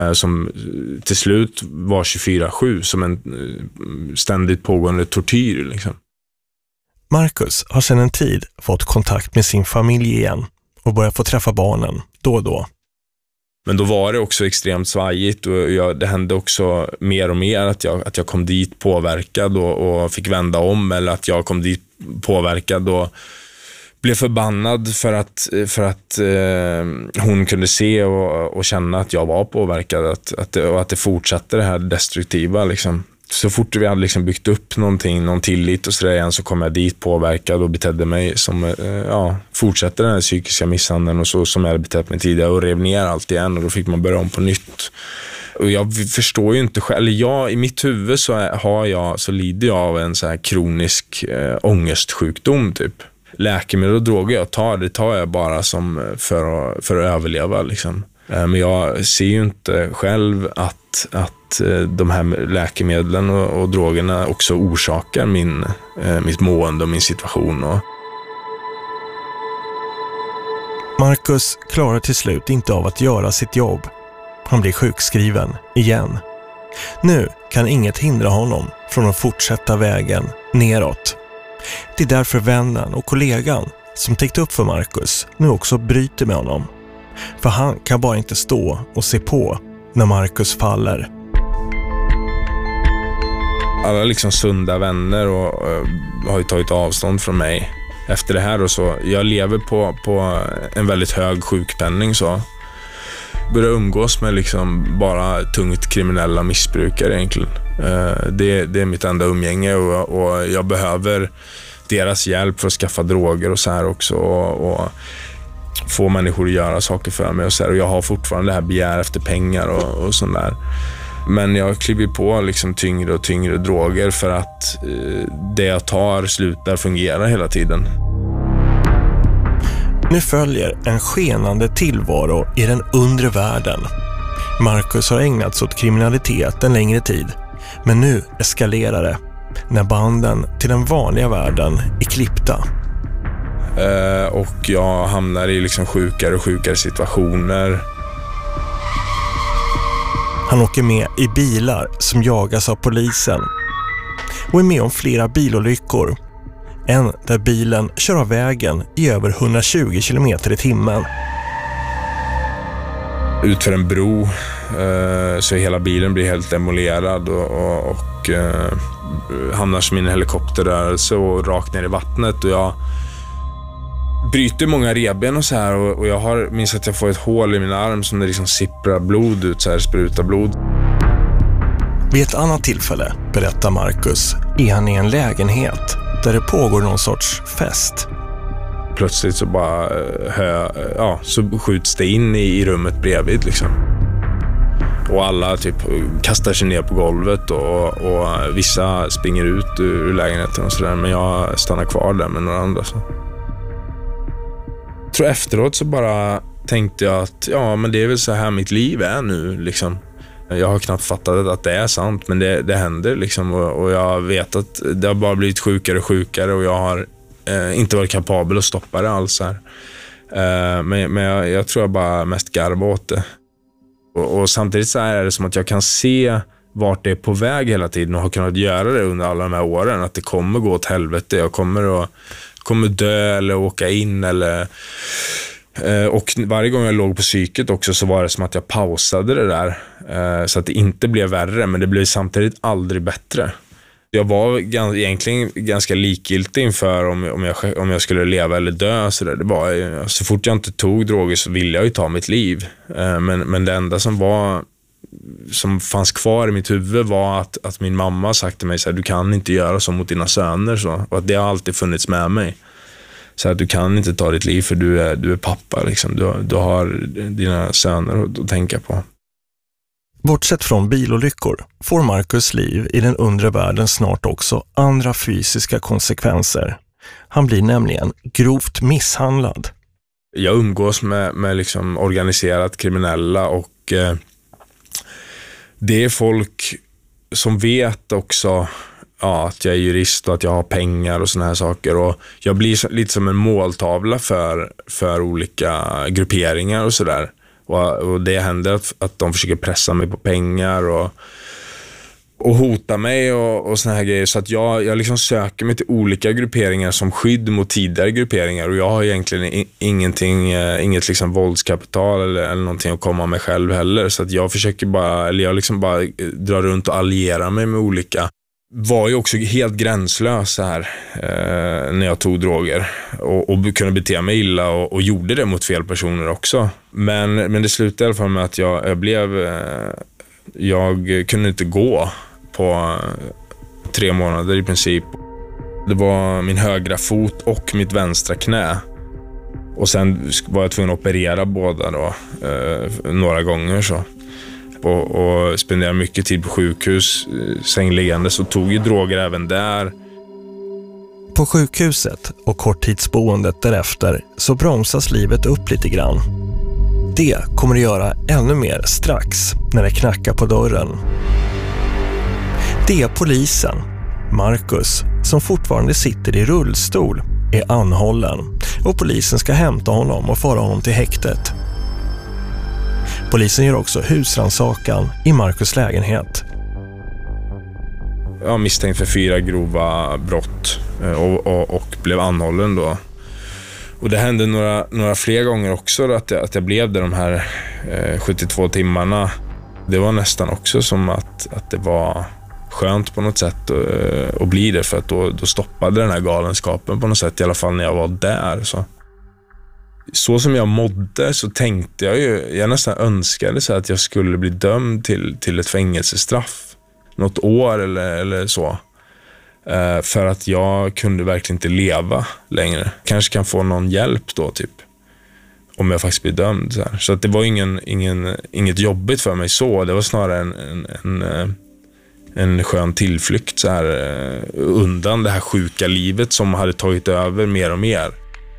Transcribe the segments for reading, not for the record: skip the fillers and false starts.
som till slut var 24/7 som en ständigt pågående tortyr liksom. Marcus har sedan en tid fått kontakt med sin familj igen och börjar få träffa barnen då och då. Men då var det också extremt svajigt och det hände också mer och mer att jag kom dit påverkad och fick vända om, eller att jag kom dit påverkad och blev förbannad för att hon kunde se och känna att jag var påverkad, och att det fortsatte det här destruktiva liksom. Så fort vi hade liksom byggt upp någon tillit och sådär igen, så kom jag dit påverkad och betedde mig som, fortsatte den här psykiska misshandeln och så som jag hade betett mig tidigare, och rev ner allt igen, och då fick man börja om på nytt. Och jag förstår ju inte själv, i mitt huvud så lider jag av en så här kronisk ångestsjukdom typ. Läkemedel och droger det tar jag bara som för att överleva liksom. Men jag ser ju inte själv att de här läkemedlen och drogerna också orsakar mitt mående och min situation. Marcus klarar till slut inte av att göra sitt jobb. Han blir sjukskriven igen. Nu kan inget hindra honom från att fortsätta vägen neråt. Det är därför vännen och kollegan som täckt upp för Marcus nu också bryter med honom. För han kan bara inte stå och se på när Marcus faller. Alla liksom sunda vänner har ju tagit avstånd från mig efter det här, och så jag lever på en väldigt hög sjukpenning, så börjar umgås med liksom bara tungt kriminella missbrukare egentligen. Det är mitt enda umgänge, och jag behöver deras hjälp för att skaffa droger och så här också, och få människor att göra saker för mig och så här. Och jag har fortfarande det här begär efter pengar och sånt där. Men jag kliver på liksom tyngre och tyngre droger för att det jag tar slutar fungera hela tiden. Nu följer en skenande tillvaro i den undre världen. Marcus har ägnats åt kriminalitet en längre tid, men nu eskalerar det när banden till den vanliga världen är klippta. Och jag hamnar i liksom sjukare och sjukare situationer. Han åker med i bilar som jagas av polisen och är med om flera bilolyckor. En där bilen kör av vägen i över 120 km i timmen. Utför en bro så hela bilen blir helt demolerad och hamnar som i en helikopterrörelse och rakt ner i vattnet, och jag bryter många revben och så här, och jag minns att jag får ett hål i min arm som det liksom sipprar blod ut, så här sprutar blod. Vid ett annat tillfälle, berättar Marcus, är han i en lägenhet där det pågår någon sorts fest. Plötsligt så bara så skjuts det in i rummet bredvid liksom. Och alla typ kastar sig ner på golvet och vissa springer ut ur lägenheten och sådär, men jag stannar kvar där med några andra så. Jag tror efteråt så bara tänkte jag att men det är väl så här mitt liv är nu liksom. Jag har knappt fattat att det är sant, men det händer liksom, och jag vet att det har bara blivit sjukare och sjukare, och jag har inte varit kapabel att stoppa det alls här. Men jag tror jag bara mest garvar åt det. Och samtidigt så är det som att jag kan se vart det är på väg hela tiden, och har kunnat göra det under alla de här åren, att det kommer gå åt helvete. Jag kommer dö eller åka in eller... Och varje gång jag låg på psyket också så var det som att jag pausade det där, så att det inte blev värre, men det blev samtidigt aldrig bättre. Jag var egentligen ganska likgiltig inför om jag skulle leva eller dö. Så fort jag inte tog droger så ville jag ju ta mitt liv, men det enda som fanns kvar i mitt huvud var att min mamma sagt till mig så här: du kan inte göra så mot dina söner, så. Och att det har alltid funnits med mig. Så att du kan inte ta ditt liv för du är pappa liksom. Du har dina söner att tänka på. Bortsett från bilolyckor får Marcus liv i den undre världen snart också andra fysiska konsekvenser. Han blir nämligen grovt misshandlad. Jag umgås med liksom organiserat kriminella, och det är folk som vet också att jag är jurist och att jag har pengar och såna här saker, och jag blir lite som en måltavla för olika grupperingar och sådär. Och det händer att de försöker pressa mig på pengar och hota mig och såna här grejer. Så att jag liksom söker mig till olika grupperingar som skydd mot tidigare grupperingar. Och jag har egentligen inget liksom våldskapital eller någonting att komma med själv heller. Så att jag försöker jag liksom bara drar runt och alliera mig med olika. Var ju också helt gränslös här när jag tog droger och kunde bete mig illa och gjorde det mot fel personer också. Men det slutade i alla fall med att jag kunde inte gå på 3 månader i princip. Det var min högra fot och mitt vänstra knä. Och sen var jag tvungen att operera båda då, några gånger så. Och spenderade mycket tid på sjukhus, sängliggande, så tog ju droger även där. På sjukhuset och korttidsboendet därefter så bromsas livet upp lite grann. Det kommer att göra ännu mer strax när det knackar på dörren. Det är polisen, Marcus, som fortfarande sitter i rullstol, är anhållen och polisen ska hämta honom och föra honom till häktet. Polisen gör också husrannsakan i Marcus lägenhet. Jag misstänkt för 4 grova brott och blev anhållen då. Och det hände några fler gånger också då, att jag blev där de här 72 timmarna. Det var nästan också som att det var skönt på något sätt att bli det, för att då stoppade den här galenskapen på något sätt, i alla fall när jag var där. Så som jag mådde så tänkte jag nästan önskade så att jag skulle bli dömd till ett fängelsestraff. Något år eller så. För att jag kunde verkligen inte leva längre. Kanske kan få någon hjälp då typ. Om jag faktiskt blir dömd. Så att det var inget jobbigt för mig så. Det var snarare en skön tillflykt så här, undan det här sjuka livet som hade tagit över mer och mer.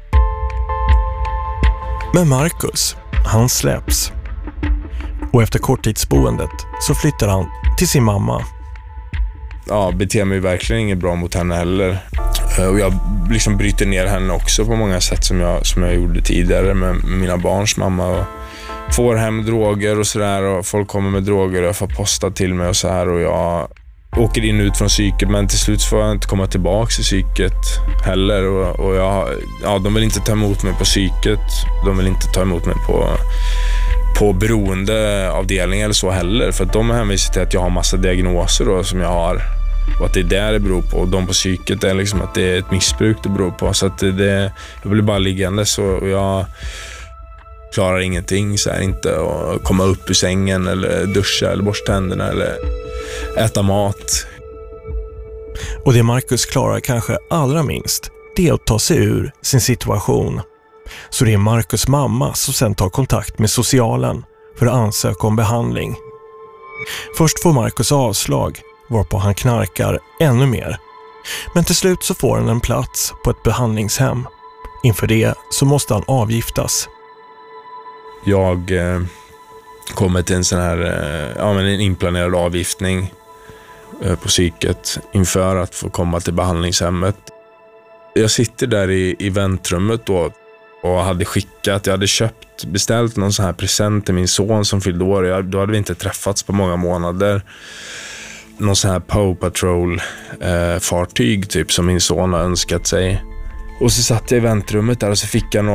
Men Marcus, han släpps. Och efter korttidsboendet så flyttar han till sin mamma. Ja, beter mig verkligen inget bra mot henne heller. Och jag liksom bryter ner henne också på många sätt som jag gjorde tidigare med mina barns mamma. Och får hem droger och sådär, och folk kommer med droger och jag får posta till mig och så här, och jag åker in ut från psyket, men till slut får jag inte komma tillbaka i psyket heller, och de vill inte ta emot mig på psyket, de vill inte ta emot mig på beroendeavdelning eller så heller, för att de hänvisar till att jag har massa diagnoser då, som jag har, och att det är där det beror på, och de på psyket är liksom att det är ett missbruk det beror på, så att jag blir bara liggande så, och jag klarar ingenting så här, inte att komma upp ur sängen eller duscha eller borsta tänderna eller äta mat. Och det Marcus klarar kanske allra minst, det är att ta sig ur sin situation. Så det är Marcus mamma som sen tar kontakt med socialen för att ansöka om behandling. Först får Marcus avslag, varpå han knarkar ännu mer. Men till slut så får han en plats på ett behandlingshem. Inför det så måste han avgiftas. Jag kommer till en sån här en inplanerad avgiftning på psyket inför att få komma till behandlingshemmet. Jag sitter där i väntrummet då och hade beställt någon sån här present till min son som fyllde år. Då hade vi inte träffats på många månader. Någon sån här Paw Patrol fartyg typ som min son har önskat sig. Och så satt jag i väntrummet där och så fick jag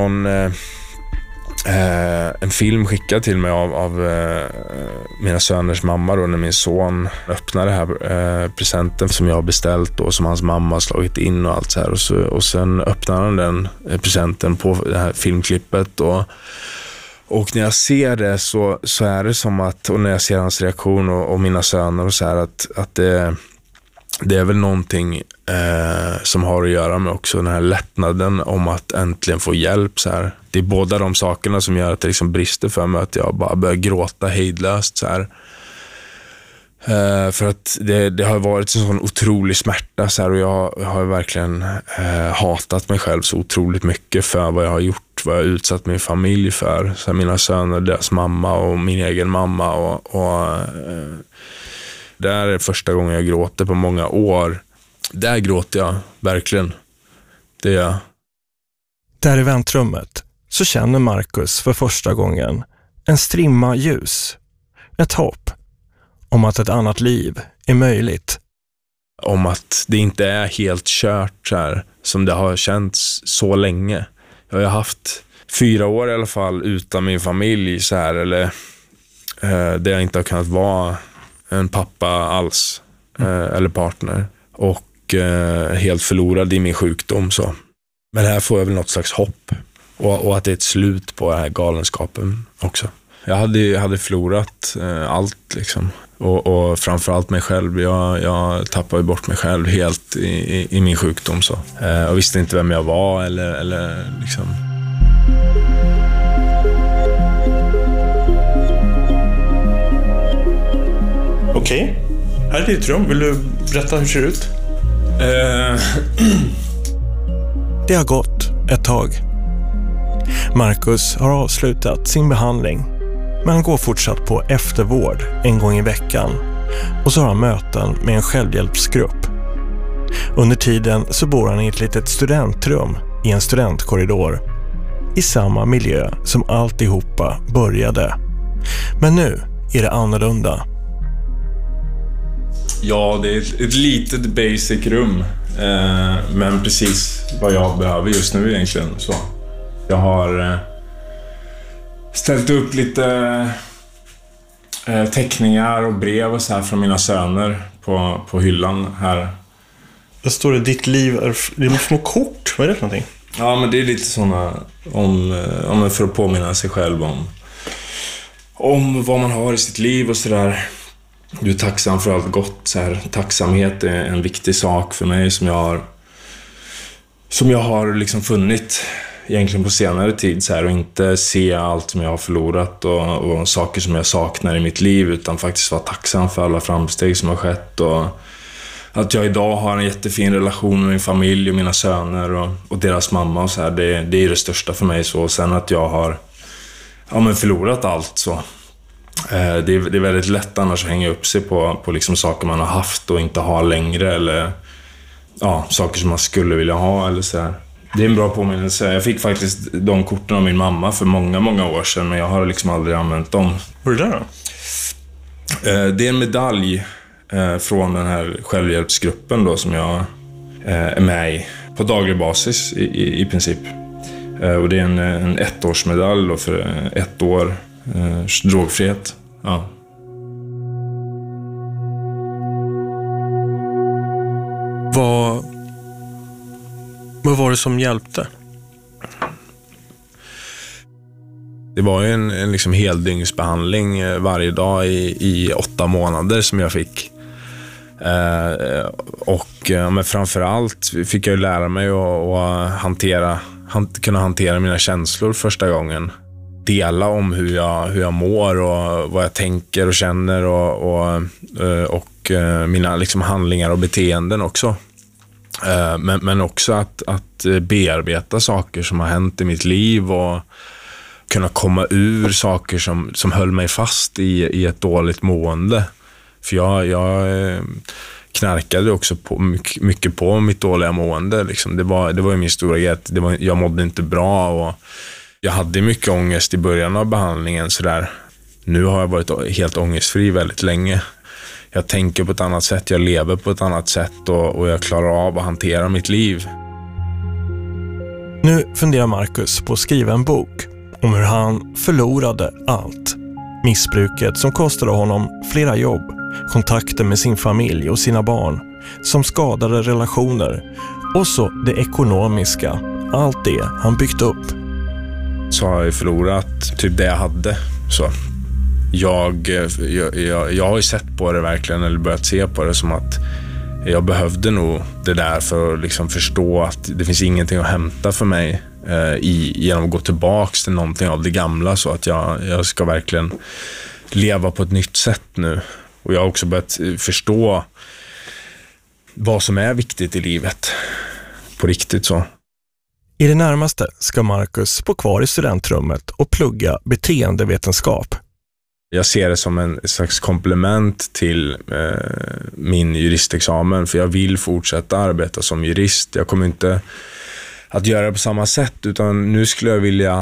en film skickad till mig av mina söners mamma då, när min son öppnade den här presenten som jag har beställt och som hans mamma har slagit in och allt så här, och sen öppnade han den presenten på det här filmklippet och när jag ser det så är det som att, och när jag ser hans reaktion och mina söner och så här, att det är väl någonting som har att göra med också den här lättnaden om att äntligen få hjälp så här. Det är båda de sakerna som gör att det liksom brister för mig, att jag bara börjar gråta hejdlöst så här. För att det har varit en sån otrolig smärta så här, och jag har verkligen hatat mig själv så otroligt mycket för vad jag har gjort, vad jag har utsatt min familj för, så här, mina söner, deras mamma och min egen mamma och det är första gången jag gråter på många år. Där gråter jag verkligen. Det är jag. Där i väntrummet så känner Marcus för första gången En strimma ljus. Ett hopp om att ett annat liv är möjligt. Om att det inte är helt kört så här, som det har känts så länge. Jag har haft 4 år i alla fall utan min familj så här, eller där jag inte har kunnat vara en pappa alls eller partner, och helt förlorad i min sjukdom så. Men här får jag väl något slags hopp och att det är ett slut på den här galenskapen också. Jag hade förlorat allt liksom. Och framförallt mig själv. Jag tappade bort mig själv helt i min sjukdom så. Och visste inte vem jag var eller liksom. Okej. Här är ditt rum. Vill du berätta hur det ser ut? Det har gått ett tag. Marcus har avslutat sin behandling, men han går fortsatt på eftervård en gång i veckan, och så har han möten med en självhjälpsgrupp. Under tiden så bor han i ett litet studentrum i en studentkorridor i samma miljö som alltihopa började. Men nu är det annorlunda. Ja, det är ett litet basic rum, men precis vad jag behöver just nu egentligen så. Jag har ställt upp lite teckningar och brev och så här från mina söner på hyllan här. Där står det ditt liv är... Det är små kort, vad är det för någonting? Ja, men det är lite såna om för att påminna sig själv om vad man har i sitt liv och sådär. Du är tacksam för allt gott så här. Tacksamhet är en viktig sak för mig som jag har liksom funnit egentligen på senare tid så här, och inte se allt som jag har förlorat och saker som jag saknar i mitt liv, utan faktiskt vara tacksam för alla framsteg som har skett, och att jag idag har en jättefin relation med min familj och mina söner och deras mamma och så här, det är det största för mig så. Och sen att jag har förlorat allt så. Det är väldigt lätt annars att hänga upp sig på liksom saker man har haft och inte har längre, eller saker som man skulle vilja ha eller så här. Det är en bra påminnelse. Jag fick faktiskt de korten av min mamma för många, många år sedan, men jag har liksom aldrig använt dem. Vad är det där då? Det är en medalj från den här självhjälpsgruppen då, som jag är med i på daglig basis i princip. Och det är en 1-årsmedalj då för 1 år drogfrihet. Ja. Vad var det som hjälpte? Det var ju en liksom heldygnsbehandling varje dag i 8 månader som jag fick. Men framförallt fick jag ju lära mig att kunna hantera mina känslor första gången. Dela om hur jag mår och vad jag tänker och känner och mina liksom handlingar och beteenden också. Men också att bearbeta saker som har hänt i mitt liv och kunna komma ur saker som höll mig fast i ett dåligt mående. För jag knarkade också mycket på mitt dåliga mående. Liksom. Det var ju min stora grej. Jag mådde inte bra och jag hade mycket ångest i början av behandlingen. Så där. Nu har jag varit helt ångestfri väldigt länge. Jag tänker på ett annat sätt, jag lever på ett annat sätt och jag klarar av att hantera mitt liv. Nu funderar Marcus på att skriva en bok om hur han förlorade allt. Missbruket som kostade honom flera jobb, kontakter med sin familj och sina barn, som skadade relationer och så det ekonomiska, allt det han byggt upp. Så har jag förlorat typ det jag hade. Så jag har ju sett på det verkligen, eller börjat se på det som att jag behövde nog det där för att liksom förstå att det finns ingenting att hämta för mig genom att gå tillbaks till någonting av det gamla, så att jag ska verkligen leva på ett nytt sätt nu. Och jag har också börjat förstå vad som är viktigt i livet på riktigt så. I det närmaste ska Marcus bo kvar i studentrummet och plugga beteendevetenskap. Jag ser det som en slags komplement till min juristexamen, för jag vill fortsätta arbeta som jurist. Jag kommer inte att göra det på samma sätt, utan nu skulle jag vilja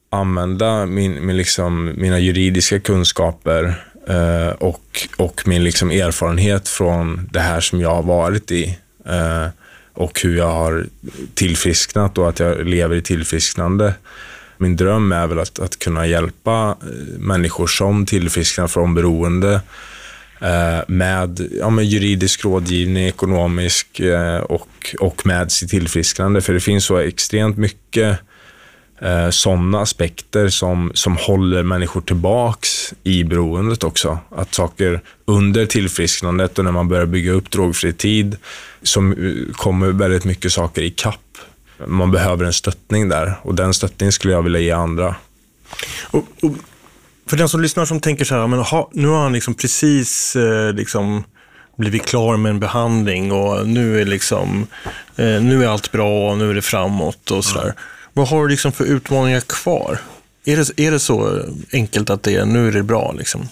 använda mina juridiska kunskaper och min liksom erfarenhet från det här som jag har varit i och hur jag har tillfrisknat och att jag lever i tillfrisknande. Min dröm är väl att kunna hjälpa människor som tillfrisknar från beroende med juridisk rådgivning, ekonomisk och med sitt tillfrisknande. För det finns så extremt mycket sådana aspekter som håller människor tillbaks i beroendet också. Att saker under tillfrisknandet och när man börjar bygga upp drogfri tid som kommer väldigt mycket saker i kapp. Man behöver en stöttning där och den stöttningen skulle jag vilja ge andra. Och för den som lyssnar som tänker så här, men nu har han liksom precis blivit klar med en behandling och nu är allt bra och nu är det framåt och sådär. Vad har du liksom för utmaningar kvar? Är det så enkelt att nu är det bra liksom?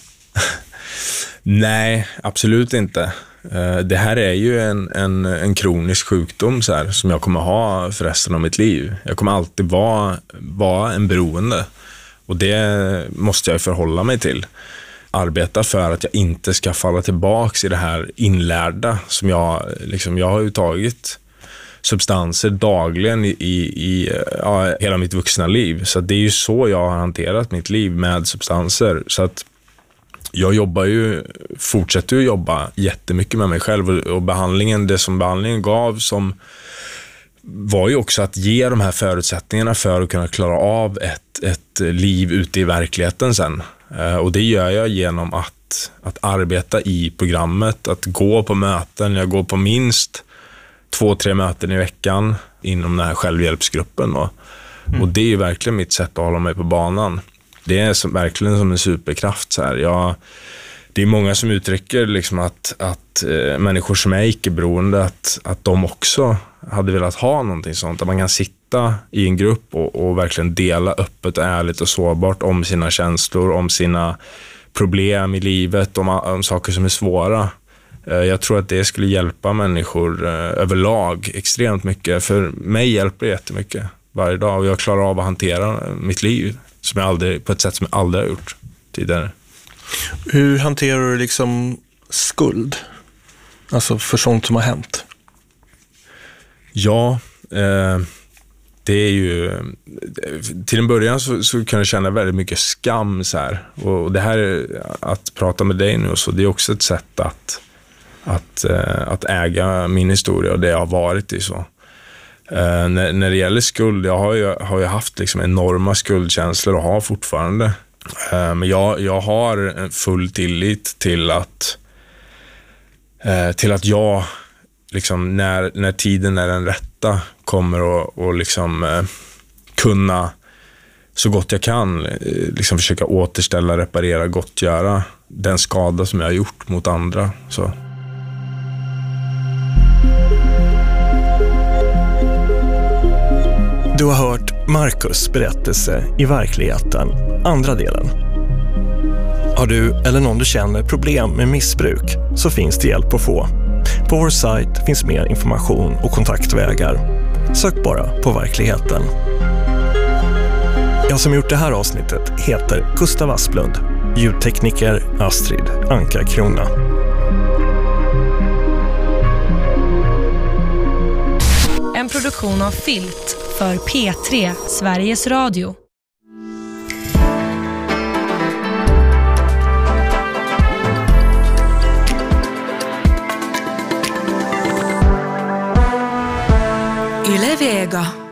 Nej, absolut inte. Det här är ju en kronisk sjukdom så här, som jag kommer ha för resten av mitt liv. Jag kommer alltid vara en beroende. Och det måste jag förhålla mig till. Arbeta för att jag inte ska falla tillbaks i det här inlärda som jag har ju tagit substanser dagligen i hela mitt vuxna liv. Så det är ju så jag har hanterat mitt liv med substanser. Så att jag fortsätter ju jobba jättemycket med mig själv och det som behandlingen gav som var ju också att ge de här förutsättningarna för att kunna klara av ett liv ute i verkligheten sen. Och det gör jag genom att arbeta i programmet, att gå på möten. Jag går på minst 2-3 möten i veckan inom den här självhjälpsgruppen då. Och det är ju verkligen mitt sätt att hålla mig på banan. Det är verkligen som en superkraft så här. Det är många som uttrycker liksom att människor som är icke-beroende att de också hade velat ha någonting sånt. Att man kan sitta i en grupp och verkligen dela öppet och ärligt och sårbart om sina känslor, om sina problem i livet, om saker som är svåra. Jag tror att det skulle hjälpa människor överlag extremt mycket. För mig hjälper det jättemycket varje dag och jag klarar av att hantera mitt liv på ett sätt som jag aldrig har gjort tidigare. Hur hanterar du liksom skuld? Alltså för sånt som har hänt? Ja, det är ju till en början så kan jag känna väldigt mycket skam så här. Och det här att prata med dig nu och så, det är också ett sätt att äga min historia och det jag har varit i så. När det gäller skuld, jag har ju haft liksom enorma skuldkänslor och har fortfarande. Men jag har full tillit till att jag liksom när tiden är den rätta kommer att liksom kunna så gott jag kan liksom försöka återställa, reparera, gottgöra den skada som jag har gjort mot andra så. Du har hört Marcus berättelse i verkligheten, andra delen. Har du eller någon du känner problem med missbruk så finns det hjälp att få. På vår sajt finns mer information och kontaktvägar. Sök bara på verkligheten. Jag som gjort det här avsnittet heter Gustav Asplund. Ljudtekniker Astrid Ankarkrona. En produktion av Filt för P3 Sveriges Radio. Yle Vega.